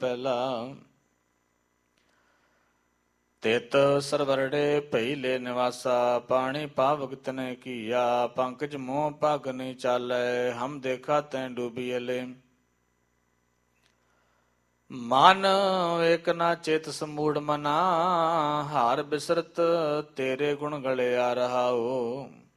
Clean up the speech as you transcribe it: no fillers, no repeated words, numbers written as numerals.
ਪਹਿਲਾ ਤਿਤ ਸਰਵਰੜੇ ਭਈਲੇ ਨਿਵਾਸਾ ਪਾਣੀ ਪਾਵਕ ਤਨੈ ਕੀਆ ਪੰਕਜ ਮੋਹ ਪਗ ਨਹੀਂ ਚਾਲੈ ਹਮ ਦੇਖਾ ਤੈਂ ਡੂਬੀ ਅਲੇ ਮਨ ਏਕ ਨਾ ਚਿਤ ਸਮੂੜ ਮਨਾ ਹਾਰ ਬਿਸਰਤ ਤੇਰੇ ਗੁਣ ਗਲਿਆ ਰਹਾਓ